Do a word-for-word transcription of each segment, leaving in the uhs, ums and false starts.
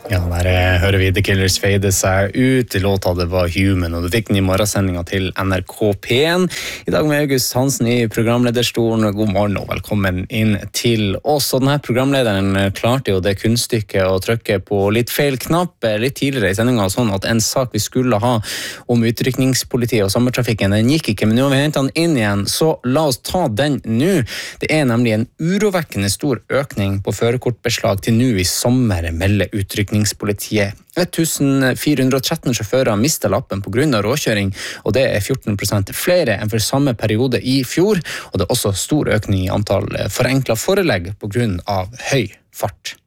Ja, der hører vi The Killers fade seg ut. Låta det var Human, og du fikk den i morgensendinga til N R K P en. I dag med August Hansen i programlederstolen. God morgen og velkommen inn til oss. Og denne programlederen klarte jo det kunststykket å trykke på litt feil knapp litt tidligere i sendinga, sånn at en sak vi skulle ha om utrykningspolitiet og sommertrafikken, den gikk ikke, men nå har vi hentet den inn igjen, så la oss ta den nå. Det er nemlig en urovekkende stor økning på førerkortbeslag til nå i sommer, melder utrykningspolitiet. fjorten hundre og tretten sjåfører mistet lappen på grunn av råkjøring, og det er fjorten prosent flere enn for samme periode i fjor, og det er også stor økning i antall forenklet forelegg på grunn av høy fart.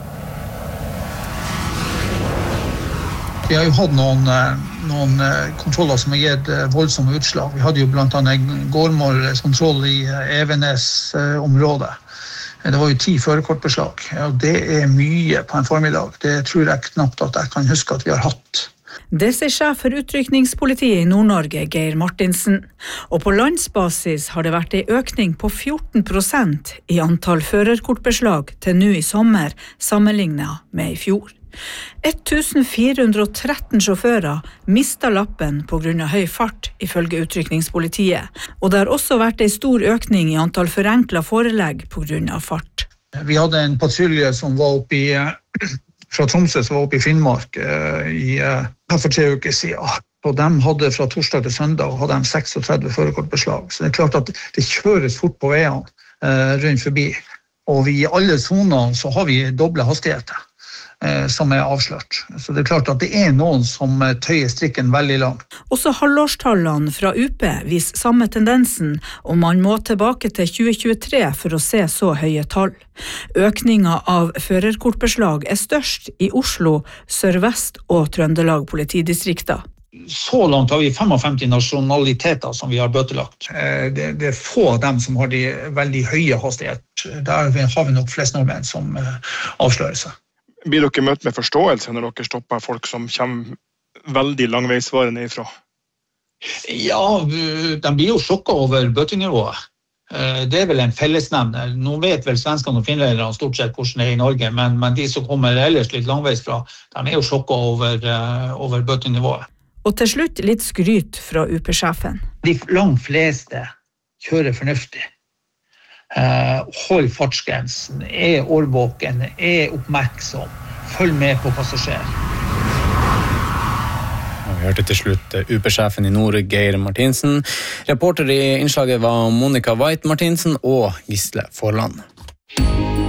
Vi har jo hatt noen, noen kontroller som har gitt voldsomme utslag. Vi hadde jo blant annet gårdmålskontroll i Evenes-området. Det var jo ti førerkortbeslag, og det er mye på en formiddag. Det tror jeg knapt at jeg kan huske at vi har hatt. Det sier sjef for utrykningspolitiet i Nord-Norge, Geir Martinsen. Og på landsbasis har det vært en økning på fjorten prosent i antall førerkortbeslag til nå i sommer, sammenlignet med i fjor. fjorten hundre og tretten sjåfører mistet lappen på grunn av høy fart, ifølge utrykningspolitiet. Og det har også vært en stor økning i antall forenklet forelegg på grunn av fart. Vi hadde en patrulje som var oppe i, fra Tromsø, som var oppe i Finnmark i, for tre uker siden. Og de hadde fra torsdag til søndag hadde de trekstiseks førerkortbeslag. Så det er klart at det kjøres fort på veiene rundt forbi. Og vi, i alle zonene så har vi doble hastigheter som er avslørt. Så det er klart at det er noen som tøyer strikken veldig langt. Også halvårstallene fra U P viser samme tendensen, og man må tilbake til tjue tjuetre for å se så høye tall. Økningen av førerkortbeslag er størst i Oslo, Sør-Vest og Trøndelag politidistrikter. Så langt har vi femtifem nasjonaliteter som vi har bøtelagt. Det, det er få av dem som har de veldig høye hastigheter. Der har vi nok flest nordmenn som avslører seg. Blir dere møtt med forståelse når dere stopper folk som kommer veldig langveisvarende ifra? Ja, de blir jo sjokket over bøtenivået. Det er vel en fellesnevner. Nå vet vel svenskene og finlenderne stort sett hvordan det er i Norge, men, men de som kommer ellers litt langveis fra, de er jo sjokket over, over bøtenivået. Og til slutt litt skryt fra U P-sjefen. De langt fleste kjører fornuftig. Uh, hold fartsgrensen, er årvåken, er oppmerksom, følg med på passasjer. Vi hørte til slutt U P-sjefen i Nord, Geir Martinsen. Reporter i innslaget var Monica White Martinsen og Gisle Forland.